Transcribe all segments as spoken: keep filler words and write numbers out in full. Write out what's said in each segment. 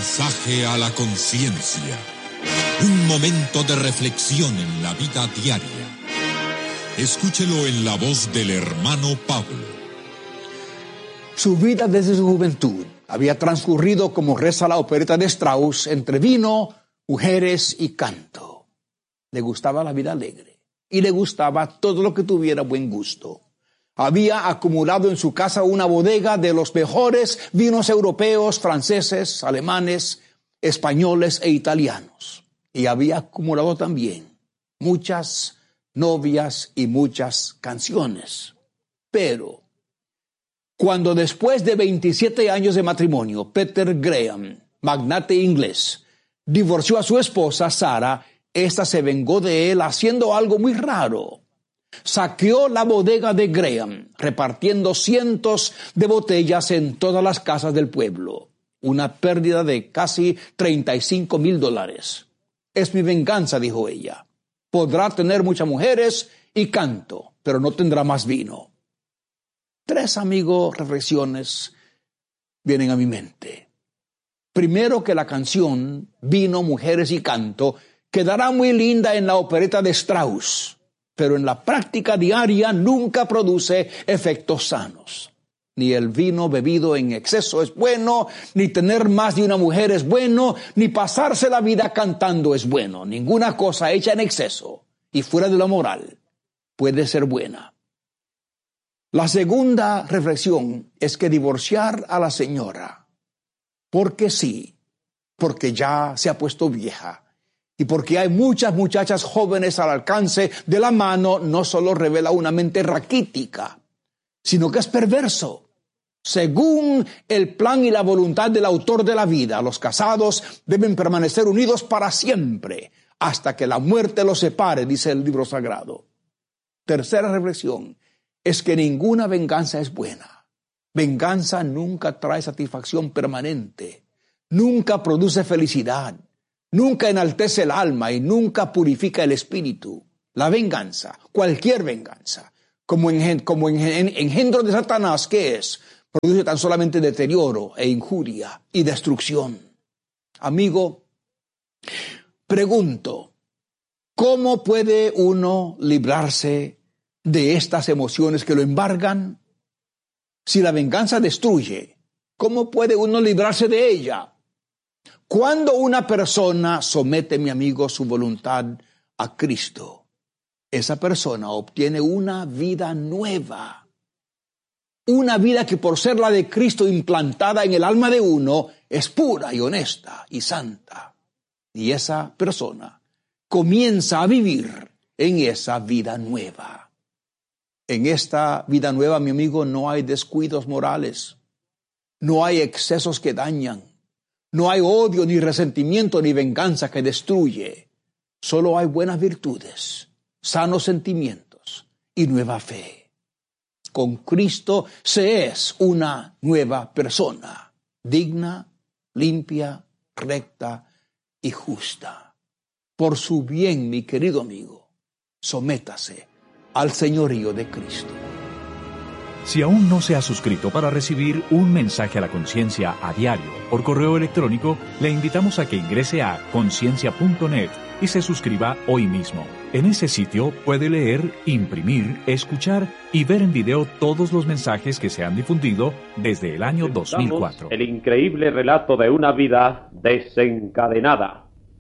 Mensaje a la conciencia. Un momento de reflexión en la vida diaria. Escúchelo en la voz del hermano Pablo. Su vida desde su juventud había transcurrido, como reza la opereta de Strauss, entre vino, mujeres y canto. Le gustaba la vida alegre y le gustaba todo lo que tuviera buen gusto. Había acumulado en su casa una bodega de los mejores vinos europeos, franceses, alemanes, españoles e italianos. Y había acumulado también muchas novias y muchas canciones. Pero cuando después de veintisiete años de matrimonio, Peter Graham, magnate inglés, divorció a su esposa, Sarah, ésta se vengó de él haciendo algo muy raro. Saqueó la bodega de Graham, repartiendo cientos de botellas en todas las casas del pueblo. Una pérdida de casi treinta y cinco mil dólares. Es mi venganza, dijo ella. Podrá tener muchas mujeres y canto, pero no tendrá más vino. Tres, amigos, reflexiones vienen a mi mente. Primero, que la canción Vino, Mujeres y Canto quedará muy linda en la opereta de Strauss, pero en la práctica diaria nunca produce efectos sanos. Ni el vino bebido en exceso es bueno, ni tener más de una mujer es bueno, ni pasarse la vida cantando es bueno. Ninguna cosa hecha en exceso y fuera de lo moral puede ser buena. La segunda reflexión es que divorciar a la señora, porque sí, porque ya se ha puesto vieja, y porque hay muchas muchachas jóvenes al alcance de la mano, no solo revela una mente raquítica, sino que es perverso. Según el plan y la voluntad del autor de la vida, los casados deben permanecer unidos para siempre, hasta que la muerte los separe, dice el libro sagrado. Tercera reflexión es que ninguna venganza es buena. Venganza nunca trae satisfacción permanente, nunca produce felicidad, nunca enaltece el alma y nunca purifica el espíritu. La venganza, cualquier venganza, como, en, como en, en, engendro de Satanás, ¿qué es? Produce tan solamente deterioro e injuria y destrucción. Amigo, pregunto, ¿cómo puede uno librarse de estas emociones que lo embargan? Si la venganza destruye, ¿cómo puede uno librarse de ella? Cuando una persona somete, mi amigo, su voluntad a Cristo, esa persona obtiene una vida nueva. Una vida que, por ser la de Cristo implantada en el alma de uno, es pura y honesta y santa. Y esa persona comienza a vivir en esa vida nueva. En esta vida nueva, mi amigo, no hay descuidos morales. No hay excesos que dañan. No hay odio, ni resentimiento, ni venganza que destruye. Solo hay buenas virtudes, sanos sentimientos y nueva fe. Con Cristo se es una nueva persona, digna, limpia, recta y justa. Por su bien, mi querido amigo, sométase al señorío de Cristo. Si aún no se ha suscrito para recibir un mensaje a la conciencia a diario por correo electrónico, le invitamos a que ingrese a conciencia punto net y se suscriba hoy mismo. En ese sitio puede leer, imprimir, escuchar y ver en video todos los mensajes que se han difundido desde el año dos mil cuatro. El increíble relato de una vida desencadenada.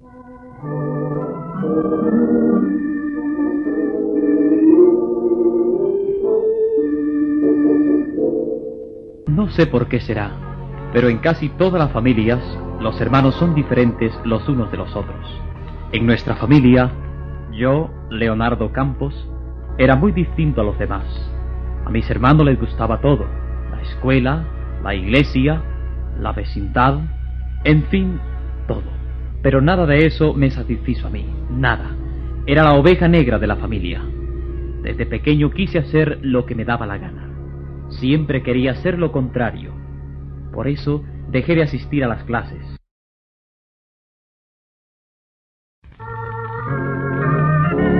No sé por qué será, pero en casi todas las familias los hermanos son diferentes los unos de los otros. En nuestra familia, yo, Leonardo Campos, era muy distinto a los demás. A mis hermanos les gustaba todo: la escuela, la iglesia, la vecindad, en fin, todo. Pero nada de eso me satisfizo a mí, nada. Era la oveja negra de la familia. Desde pequeño quise hacer lo que me daba la gana. Siempre quería hacer lo contrario. Por eso dejé de asistir a las clases.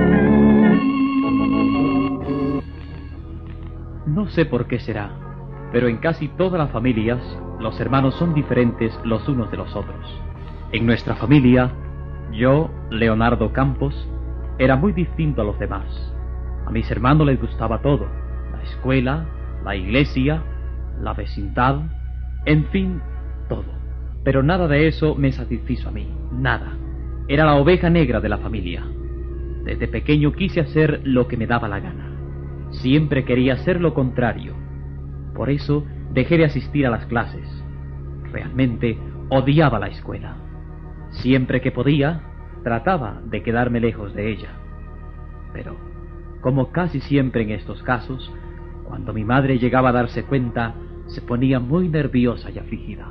No sé por qué será, pero en casi todas las familias los hermanos son diferentes los unos de los otros. En nuestra familia, yo, Leonardo Campos, era muy distinto a los demás. A mis hermanos les gustaba todo: la escuela, la iglesia, la vecindad, en fin, todo. Pero nada de eso me satisfizo a mí, nada. Era la oveja negra de la familia. Desde pequeño quise hacer lo que me daba la gana. Siempre quería hacer lo contrario. Por eso dejé de asistir a las clases. Realmente odiaba la escuela. Siempre que podía, trataba de quedarme lejos de ella. Pero, como casi siempre en estos casos, cuando mi madre llegaba a darse cuenta, se ponía muy nerviosa y afligida.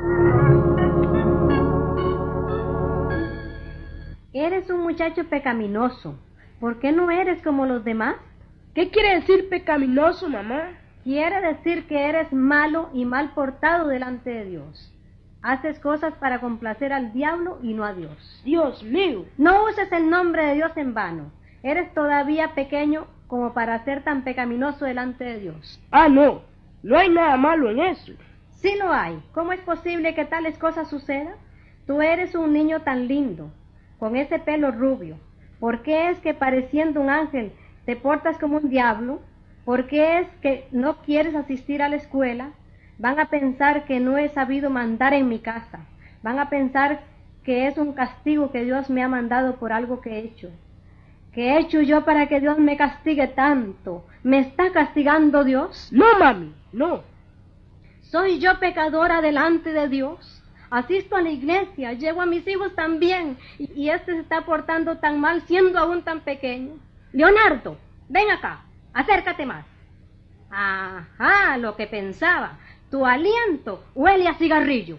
Eres un muchacho pecaminoso. ¿Por qué no eres como los demás? ¿Qué quiere decir pecaminoso, mamá? Quiere decir que eres malo y mal portado delante de Dios. Haces cosas para complacer al diablo y no a Dios. Dios mío. No uses el nombre de Dios en vano. Eres todavía pequeño como para ser tan pecaminoso delante de Dios. Ah, no. No hay nada malo en eso. Sí lo hay. ¿Cómo es posible que tales cosas sucedan? Tú eres un niño tan lindo, con ese pelo rubio. ¿Por qué es que pareciendo un ángel te portas como un diablo? ¿Por qué es que no quieres asistir a la escuela? Van a pensar que no he sabido mandar en mi casa. Van a pensar que es un castigo que Dios me ha mandado por algo que he hecho. ¿Qué he hecho yo para que Dios me castigue tanto? ¿Me está castigando Dios? No, mami, no. ¿Soy yo pecadora delante de Dios? Asisto a la iglesia, llevo a mis hijos también, y, y este se está portando tan mal siendo aún tan pequeño. Leonardo, ven acá, acércate más. Ajá, lo que pensaba. Tu aliento huele a cigarrillo.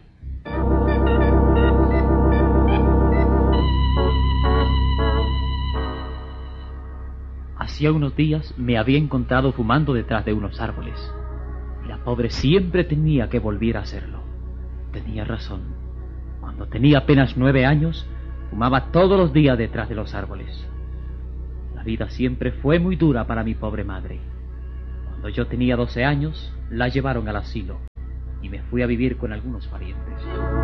Hacía unos días me había encontrado fumando detrás de unos árboles. Y la pobre siempre tenía que volver a hacerlo. Tenía razón. Cuando tenía apenas nueve años, fumaba todos los días detrás de los árboles. La vida siempre fue muy dura para mi pobre madre. Cuando yo tenía doce años, la llevaron al asilo y me fui a vivir con algunos parientes.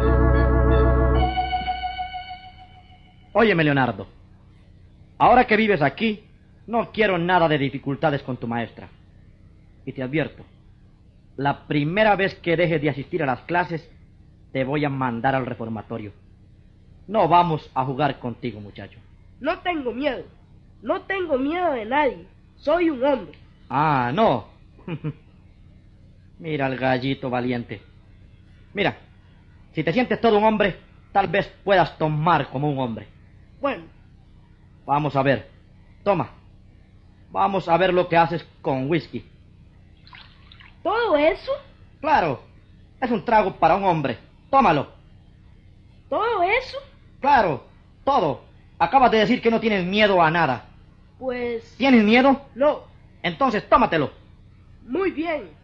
Óyeme, Leonardo. Ahora que vives aquí, no quiero nada de dificultades con tu maestra. Y te advierto, la primera vez que dejes de asistir a las clases, te voy a mandar al reformatorio. No vamos a jugar contigo, muchacho. No tengo miedo. No tengo miedo de nadie. Soy un hombre. Ah, no. Mira el gallito valiente. Mira, si te sientes todo un hombre, tal vez puedas tomar como un hombre. Bueno. Vamos a ver. Toma. Vamos a ver lo que haces con whisky. ¿Todo eso? Claro. Es un trago para un hombre. Tómalo. ¿Todo eso? Claro, todo. Acabas de decir que no tienes miedo a nada. Pues... ¿Tienes miedo? No. Entonces tómatelo. Muy bien.